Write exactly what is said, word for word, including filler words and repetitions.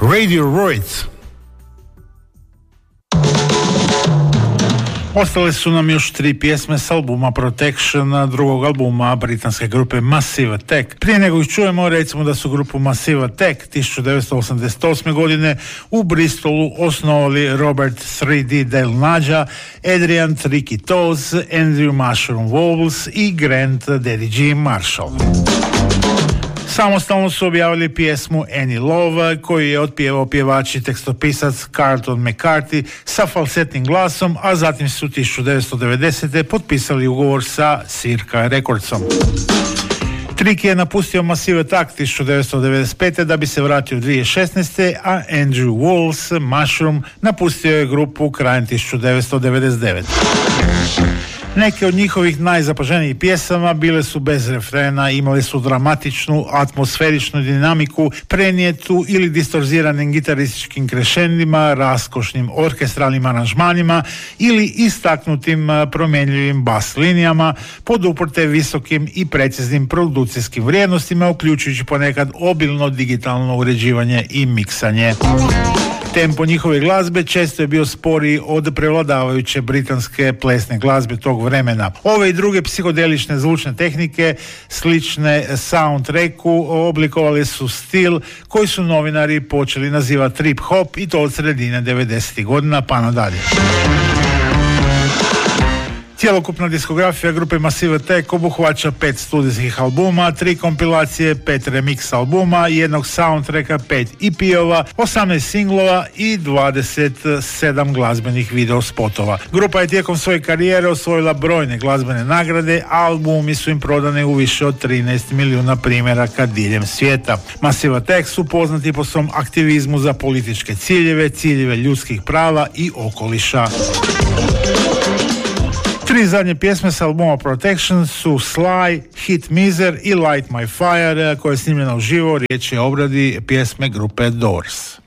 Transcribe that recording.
Radiohead. Ostale su nam još tri pjesme s albuma Protection, drugog albuma britanske grupe Massive Attack. Prije nego ih čujemo, recimo da su grupu Massive Attack tisuću devetsto osamdeset osme. godine u Bristolu osnovali Robert tri D Del Naja, Adrian Tricky Toes, Andrew Mushroom Wobbles i Grant Daddy G Marshall. Samostalno su objavili pjesmu Any Love, koju je otpjevao pjevač i tekstopisac Carlton McCarthy sa falsetnim glasom, a zatim su tisuću devetsto devedesete. potpisali ugovor sa Circa Recordsom. Tricky je napustio Massive Attack tisuću devetsto devedeset pete. da bi se vratio u dvije tisuće šesnaeste. a Andrew Walls, Mushroom, napustio je grupu krajem tisuću devetsto devedeset devete. Neke od njihovih najzapaženijih pjesama bile su bez refrena, imali su dramatičnu, atmosferičnu dinamiku, prenijetu ili distorziranim gitarističkim krešendima, raskošnim orkestralnim aranžmanima ili istaknutim promjenjivim bas linijama, poduprte visokim i preciznim produkcijskim vrijednostima, uključujući ponekad obilno digitalno uređivanje i miksanje. Tempo njihove glazbe često je bio sporiji od prevladavajuće britanske plesne glazbe tog vremena. Ove i druge psihodelične zvučne tehnike, slične soundtracku, oblikovali su stil koji su novinari počeli nazivati trip hop, i to od sredine devedesetih godina pa nadalje. Cjelokupna diskografija grupe Massive Attack obuhvaća pet studijskih albuma, tri kompilacije, pet remix albuma, jednog soundtracka, pet E P-ova, osamnaest singlova i dvadeset sedam glazbenih video spotova. Grupa je tijekom svoje karijere osvojila brojne glazbene nagrade, a albumi su im prodane u više od trinaest milijuna primjeraka diljem svijeta. Massive Attack su poznati po svom aktivizmu za političke ciljeve, ciljeve ljudskih prava i okoliša. Tri zadnje pjesme s albuma Protection su Sly, Hit Miser i Light My Fire, koja je snimljena uživo. Riječ je o obradi pjesme grupe Doors.